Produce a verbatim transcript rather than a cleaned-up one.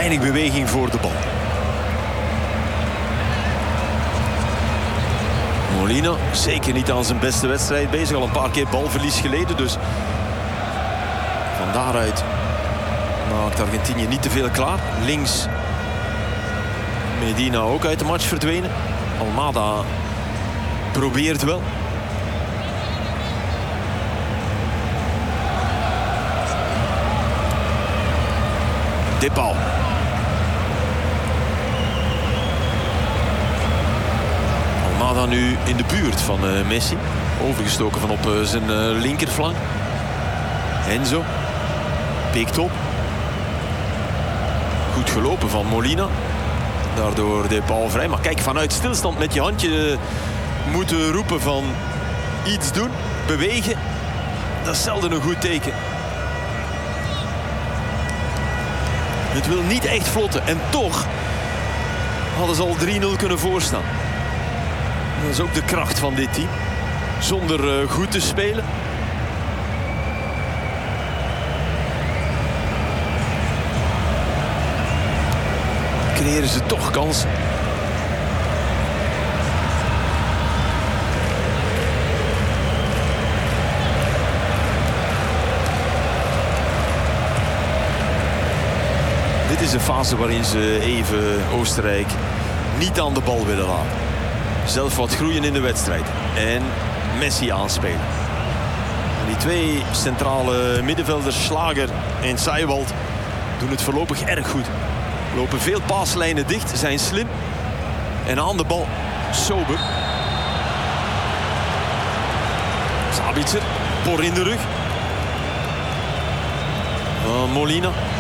weinig beweging voor de bal. Molina, zeker niet aan zijn beste wedstrijd bezig. Al een paar keer balverlies geleden. Dus van daaruit maakt Argentinië niet te veel klaar. Links Medina ook uit de match verdwenen. Almada probeert wel. De Paul. Almada nu in de buurt van uh, Messi. Overgestoken van op uh, zijn uh, linkerflank. Enzo. Pikt op. Goed gelopen van Molina. Daardoor De Paul vrij. Maar kijk, vanuit stilstand met je handje uh, moeten roepen van iets doen. Bewegen. Dat is zelden een goed teken. Het wil niet echt vlotten. En toch hadden ze al drie nul kunnen voorstaan. Dat is ook de kracht van dit team. Zonder uh, goed te spelen. Creëren ze toch kansen. Dit is een fase waarin ze even Oostenrijk niet aan de bal willen laten. Zelf wat groeien in de wedstrijd. En Messi aanspelen. En die twee centrale middenvelders, Schlager en Seiwald, doen het voorlopig erg goed. Lopen veel paaslijnen dicht, zijn slim. En aan de bal sober. Sabitzer, Por in de rug. Van Molina.